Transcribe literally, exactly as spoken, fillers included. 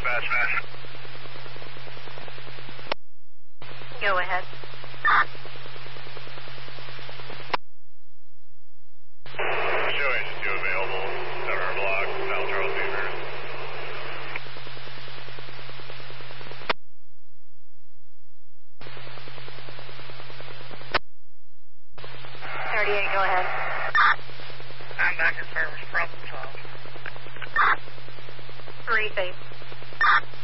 dispatch. Go ahead. Show engine two available. Seven block, South Charles Beavers. thirty-eight, go ahead. I'm back in service. Problem solved. Three, safe.